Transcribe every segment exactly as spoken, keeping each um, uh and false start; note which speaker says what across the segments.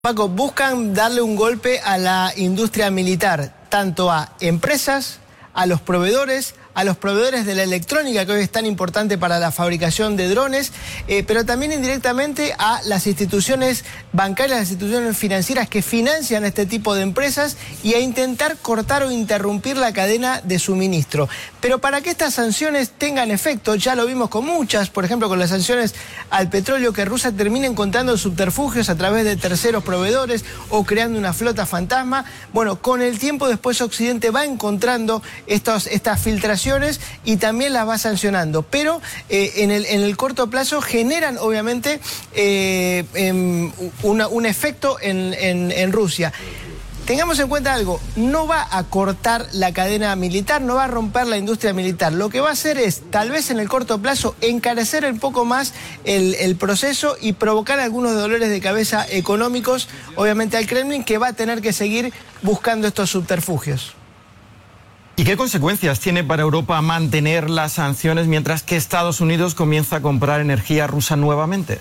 Speaker 1: Paco, buscan darle un golpe a la industria militar, tanto a empresas, a los proveedores, a los proveedores de la electrónica, que hoy es tan importante para la fabricación de drones, eh, pero también indirectamente a las instituciones bancarias, las instituciones financieras que financian este tipo de empresas y a intentar cortar o interrumpir la cadena de suministro. Pero para que estas sanciones tengan efecto, ya lo vimos con muchas, por ejemplo con las sanciones al petróleo, que Rusia termina encontrando subterfugios a través de terceros proveedores o creando una flota fantasma. Bueno, con el tiempo después Occidente va encontrando estos, estas filtraciones y también las va sancionando, pero eh, en, el, en el corto plazo generan obviamente eh, eh, una, un efecto en, en, en Rusia. Tengamos en cuenta algo, no va a cortar la cadena militar, no va a romper la industria militar. Lo que va a hacer es, tal vez en el corto plazo, encarecer un poco más el, el proceso y provocar algunos dolores de cabeza económicos, obviamente al Kremlin, que va a tener que seguir buscando estos subterfugios.
Speaker 2: ¿Y qué consecuencias tiene para Europa mantener las sanciones mientras que Estados Unidos comienza a comprar energía rusa nuevamente?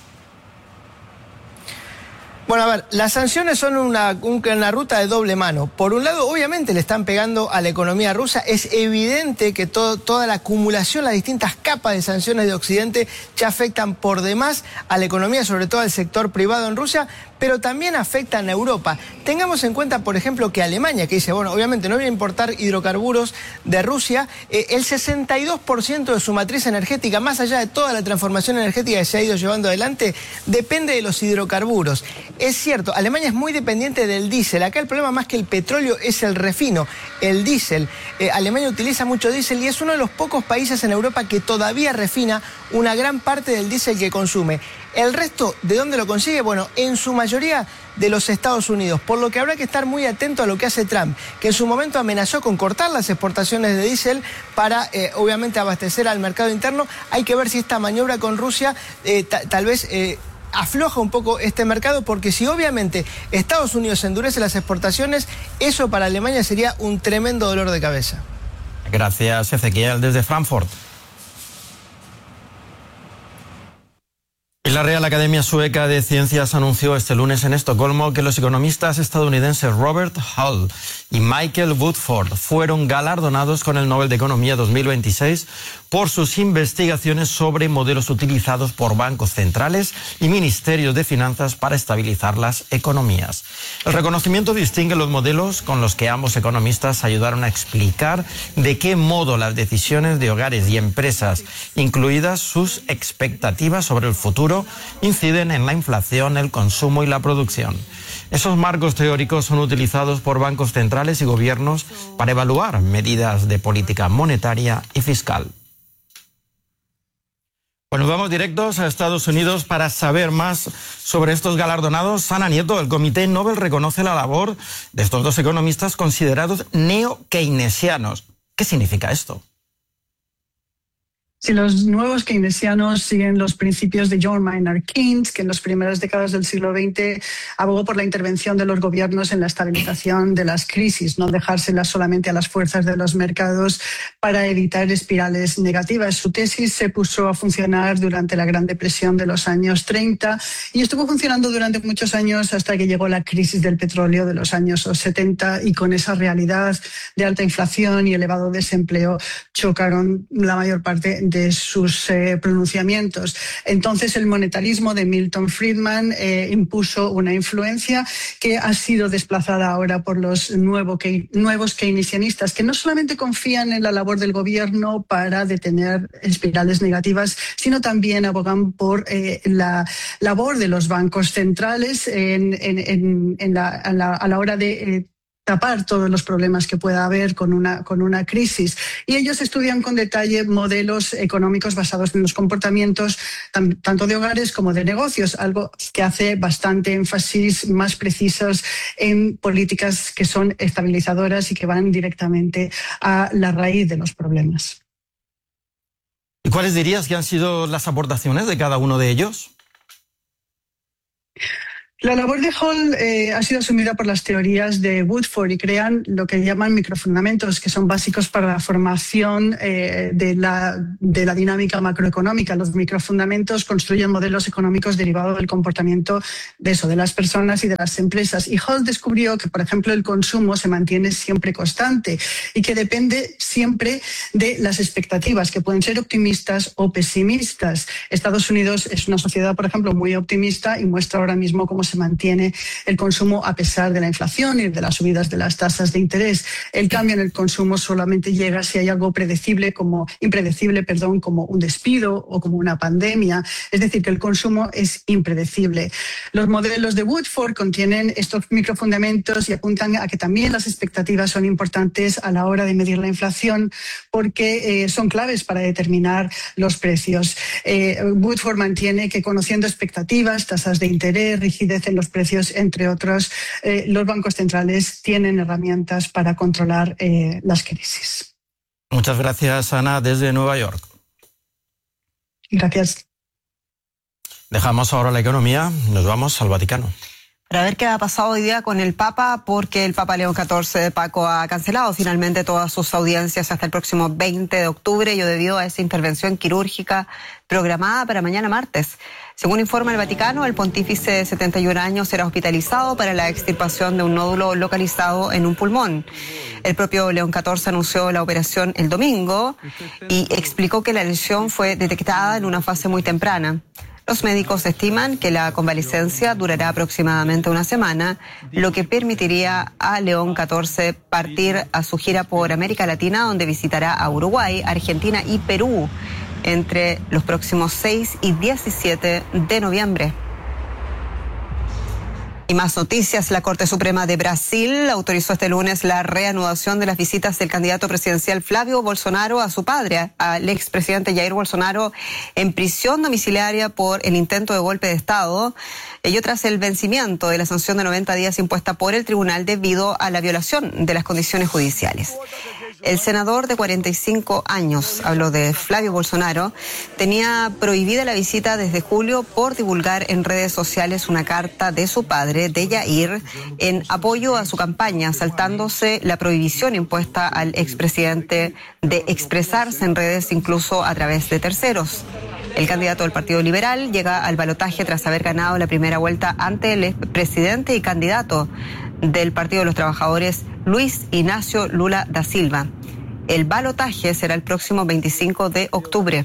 Speaker 1: Bueno, a ver, las sanciones son una, una ruta de doble mano. Por un lado, obviamente le están pegando a la economía rusa. Es evidente que todo, toda la acumulación, las distintas capas de sanciones de Occidente ya afectan por demás a la economía, sobre todo al sector privado en Rusia, pero también afectan a Europa. Tengamos en cuenta, por ejemplo, que Alemania, que dice, bueno, obviamente no voy a importar hidrocarburos de Rusia, eh, el sesenta y dos por ciento de su matriz energética, más allá de toda la transformación energética que se ha ido llevando adelante, depende de los hidrocarburos. Es cierto, Alemania es muy dependiente del diésel. Acá el problema más que el petróleo es el refino, el diésel. Eh, Alemania utiliza mucho diésel y es uno de los pocos países en Europa que todavía refina una gran parte del diésel que consume. El resto, ¿de dónde lo consigue? Bueno, en su mayoría de los Estados Unidos, por lo que habrá que estar muy atento a lo que hace Trump, que en su momento amenazó con cortar las exportaciones de diésel para, eh, obviamente, abastecer al mercado interno. Hay que ver si esta maniobra con Rusia eh, tal vez... Eh, afloja un poco este mercado, porque si obviamente Estados Unidos endurece las exportaciones, eso para Alemania sería un tremendo dolor de cabeza.
Speaker 2: Gracias, Ezequiel, desde Frankfurt. Y la Real Academia Sueca de Ciencias anunció este lunes en Estocolmo que los economistas estadounidenses Robert Hull y Michael Woodford fueron galardonados con el Nobel de Economía dos mil veintiséis por sus investigaciones sobre modelos utilizados por bancos centrales y ministerios de finanzas para estabilizar las economías. El reconocimiento distingue los modelos con los que ambos economistas ayudaron a explicar de qué modo las decisiones de hogares y empresas, incluidas sus expectativas sobre el futuro, inciden en la inflación, el consumo y la producción. Esos marcos teóricos son utilizados por bancos centrales y gobiernos para evaluar medidas de política monetaria y fiscal. Bueno, vamos directos a Estados Unidos para saber más sobre estos galardonados. Ana Nieto, el Comité Nobel reconoce la labor de estos dos economistas considerados neo-keynesianos. ¿Qué significa esto?
Speaker 3: Si los nuevos keynesianos siguen los principios de John Maynard Keynes, que en las primeras décadas del siglo veinte abogó por la intervención de los gobiernos en la estabilización de las crisis, no dejárselas solamente a las fuerzas de los mercados para evitar espirales negativas. Su tesis se puso a funcionar durante la Gran Depresión de los años treinta y estuvo funcionando durante muchos años hasta que llegó la crisis del petróleo de los años setenta, y con esa realidad de alta inflación y elevado desempleo chocaron la mayor parte de sus eh, pronunciamientos. Entonces el monetarismo de Milton Friedman eh, impuso una influencia que ha sido desplazada ahora por los nuevo, que, nuevos keynesianistas, que no solamente confían en la labor del gobierno para detener espirales negativas, sino también abogan por eh, la labor de los bancos centrales en, en, en, en la, a, la, a la hora de eh, tapar todos los problemas que pueda haber con una, con una crisis. Y ellos estudian con detalle modelos económicos basados en los comportamientos tanto de hogares como de negocios, algo que hace bastante énfasis más precisos en políticas que son estabilizadoras y que van directamente a la raíz de los problemas.
Speaker 2: ¿Y cuáles dirías que han sido las aportaciones de cada uno de ellos?
Speaker 3: La labor de Hall eh, ha sido asumida por las teorías de Woodford y crean lo que llaman microfundamentos, que son básicos para la formación eh, de, la, de la dinámica macroeconómica. Los microfundamentos construyen modelos económicos derivados del comportamiento de eso, de las personas y de las empresas. Y Hall descubrió que, por ejemplo, el consumo se mantiene siempre constante y que depende siempre de las expectativas, que pueden ser optimistas o pesimistas. Estados Unidos es una sociedad, por ejemplo, muy optimista y muestra ahora mismo cómo se mantiene el consumo a pesar de la inflación y de las subidas de las tasas de interés. El cambio en el consumo solamente llega si hay algo predecible como, impredecible perdón, como un despido o como una pandemia. Es decir, que el consumo es impredecible. Los modelos de Woodford contienen estos microfundamentos y apuntan a que también las expectativas son importantes a la hora de medir la inflación porque eh, son claves para determinar los precios. Eh, Woodford mantiene que conociendo expectativas, tasas de interés, rigidez en los precios, entre otros, eh, los bancos centrales tienen herramientas para controlar eh, las crisis.
Speaker 2: Muchas gracias, Ana, desde Nueva York.
Speaker 3: Gracias.
Speaker 2: Dejamos ahora la economía, nos vamos al Vaticano.
Speaker 4: Para ver qué ha pasado hoy día con el Papa, porque el Papa León catorce, Paco, ha cancelado finalmente todas sus audiencias hasta el próximo veinte de octubre, ello debido a esa intervención quirúrgica programada para mañana martes. Según informa el Vaticano, el pontífice de setenta y un años será hospitalizado para la extirpación de un nódulo localizado en un pulmón. El propio León catorce anunció la operación el domingo y explicó que la lesión fue detectada en una fase muy temprana. Los médicos estiman que la convalecencia durará aproximadamente una semana, lo que permitiría a León catorce partir a su gira por América Latina, donde visitará a Uruguay, Argentina y Perú entre los próximos seis y diecisiete de noviembre. Y más noticias, la Corte Suprema de Brasil autorizó este lunes la reanudación de las visitas del candidato presidencial Flavio Bolsonaro a su padre, al expresidente Jair Bolsonaro, en prisión domiciliaria por el intento de golpe de Estado, ello tras el vencimiento de la sanción de noventa días impuesta por el tribunal debido a la violación de las condiciones judiciales. El senador de cuarenta y cinco años, habló de Flavio Bolsonaro, tenía prohibida la visita desde julio por divulgar en redes sociales una carta de su padre, de Jair, en apoyo a su campaña, saltándose la prohibición impuesta al expresidente de expresarse en redes incluso a través de terceros. El candidato del Partido Liberal llega al balotaje tras haber ganado la primera vuelta ante el expresidente y candidato del Partido de los Trabajadores, Luis Ignacio Lula da Silva. El balotaje será el próximo veinticinco de octubre.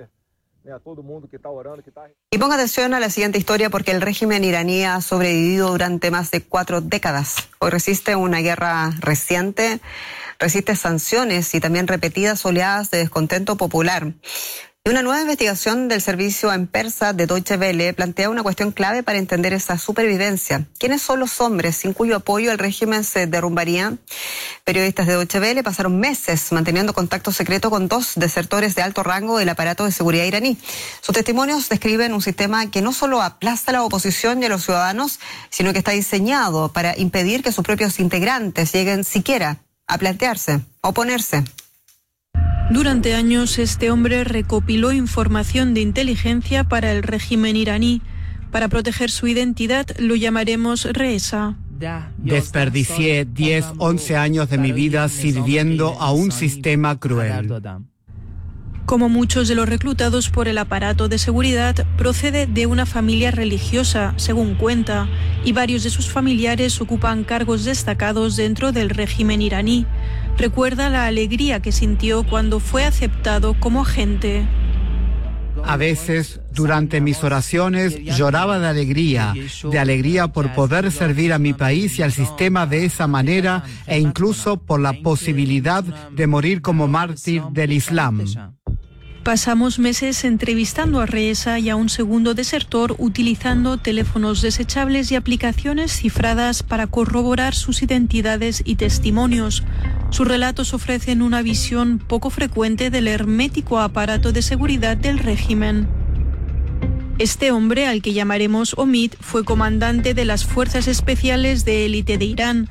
Speaker 4: Y ponga atención a la siguiente historia porque el régimen iraní ha sobrevivido durante más de cuatro décadas. Hoy resiste una guerra reciente, resiste sanciones y también repetidas oleadas de descontento popular. Y una nueva investigación del servicio en persa de Deutsche Welle plantea una cuestión clave para entender esa supervivencia. ¿Quiénes son los hombres sin cuyo apoyo el régimen se derrumbaría? Periodistas de Deutsche Welle pasaron meses manteniendo contacto secreto con dos desertores de alto rango del aparato de seguridad iraní. Sus testimonios describen un sistema que no solo aplasta a la oposición y a los ciudadanos, sino que está diseñado para impedir que sus propios integrantes lleguen siquiera a plantearse, a oponerse.
Speaker 5: Durante años, este hombre recopiló información de inteligencia para el régimen iraní. Para proteger su identidad, lo llamaremos Reza.
Speaker 6: Desperdicié diez, once años de mi vida sirviendo a un sistema cruel.
Speaker 5: Como muchos de los reclutados por el aparato de seguridad, procede de una familia religiosa, según cuenta, y varios de sus familiares ocupan cargos destacados dentro del régimen iraní. Recuerda la alegría que sintió cuando fue aceptado como agente.
Speaker 6: A veces, durante mis oraciones, lloraba de alegría, de alegría por poder servir a mi país y al sistema de esa manera, e incluso por la posibilidad de morir como mártir del Islam.
Speaker 5: Pasamos meses entrevistando a Reza y a un segundo desertor utilizando teléfonos desechables y aplicaciones cifradas para corroborar sus identidades y testimonios. Sus relatos ofrecen una visión poco frecuente del hermético aparato de seguridad del régimen. Este hombre, al que llamaremos Omid, fue comandante de las fuerzas especiales de élite de Irán.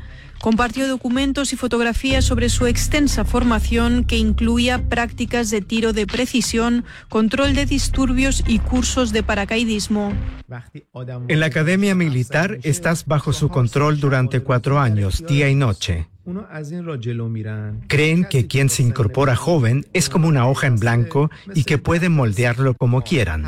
Speaker 5: Compartió documentos y fotografías sobre su extensa formación, que incluía prácticas de tiro de precisión, control de disturbios y cursos de paracaidismo.
Speaker 7: En la academia militar estás bajo su control durante cuatro años, día y noche. Creen que quien se incorpora joven es como una hoja en blanco y que pueden moldearlo como quieran.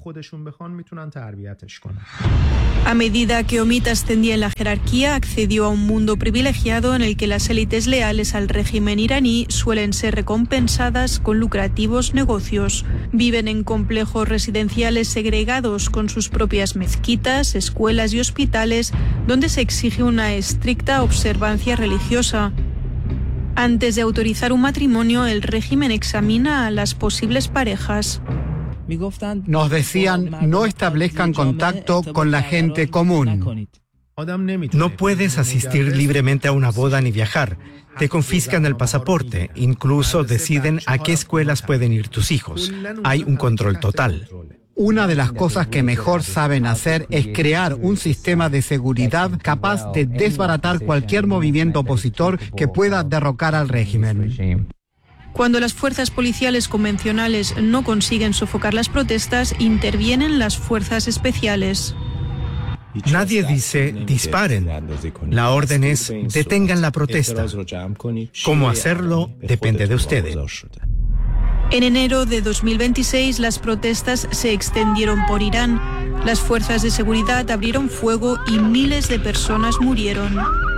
Speaker 5: A medida que Omid ascendía en la jerarquía, accedió a un mundo privilegiado en el que las élites leales al régimen iraní suelen ser recompensadas con lucrativos negocios. Viven en complejos residenciales segregados con sus propias mezquitas, escuelas y hospitales, donde se exige una estricta observancia religiosa. Antes de autorizar un matrimonio, el régimen examina a las posibles parejas.
Speaker 6: Nos decían, no establezcan contacto con la gente común.
Speaker 7: No puedes asistir libremente a una boda ni viajar. Te confiscan el pasaporte. Incluso deciden a qué escuelas pueden ir tus hijos. Hay un control total.
Speaker 6: Una de las cosas que mejor saben hacer es crear un sistema de seguridad capaz de desbaratar cualquier movimiento opositor que pueda derrocar al régimen.
Speaker 5: Cuando las fuerzas policiales convencionales no consiguen sofocar las protestas, intervienen las fuerzas especiales.
Speaker 7: Nadie dice disparen. La orden es detengan la protesta. Cómo hacerlo depende de ustedes.
Speaker 5: En enero de dos mil veintiséis, las protestas se extendieron por Irán. Las fuerzas de seguridad abrieron fuego y miles de personas murieron.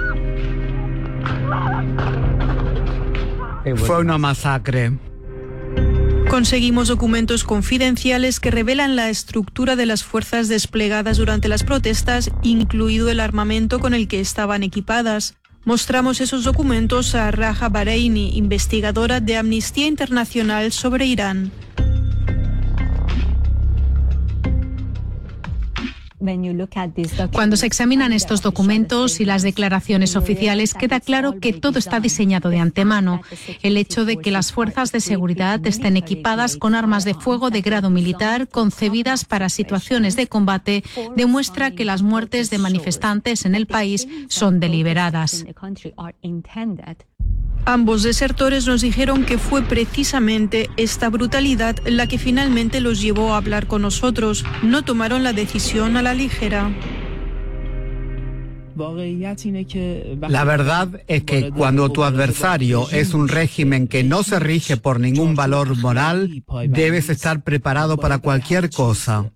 Speaker 6: Fue una masacre.
Speaker 5: Conseguimos documentos confidenciales que revelan la estructura de las fuerzas desplegadas durante las protestas, incluido el armamento con el que estaban equipadas. Mostramos esos documentos a Raja Bahreini, investigadora de Amnistía Internacional sobre Irán.
Speaker 8: Cuando se examinan estos documentos y las declaraciones oficiales, queda claro que todo está diseñado de antemano. El hecho de que las fuerzas de seguridad estén equipadas con armas de fuego de grado militar concebidas para situaciones de combate demuestra que las muertes de manifestantes en el país son deliberadas.
Speaker 5: Ambos desertores nos dijeron que fue precisamente esta brutalidad la que finalmente los llevó a hablar con nosotros. No tomaron la decisión a la ligera.
Speaker 6: La verdad es que cuando tu adversario es un régimen que no se rige por ningún valor moral, debes estar preparado para cualquier cosa.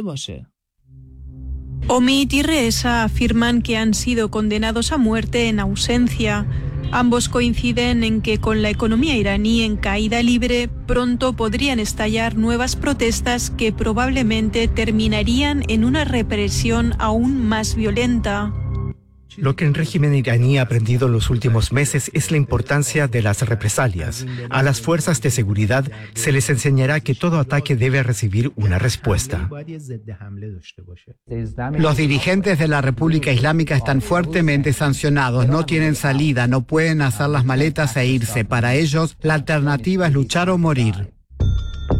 Speaker 5: Omid y Reza afirman que han sido condenados a muerte en ausencia. Ambos coinciden en que con la economía iraní en caída libre, pronto podrían estallar nuevas protestas que probablemente terminarían en una represión aún más violenta.
Speaker 7: Lo que el régimen iraní ha aprendido en los últimos meses es la importancia de las represalias. A las fuerzas de seguridad se les enseñará que todo ataque debe recibir una respuesta.
Speaker 6: Los dirigentes de la República Islámica están fuertemente sancionados, no tienen salida, no pueden hacer las maletas e irse. Para ellos, la alternativa es luchar o morir.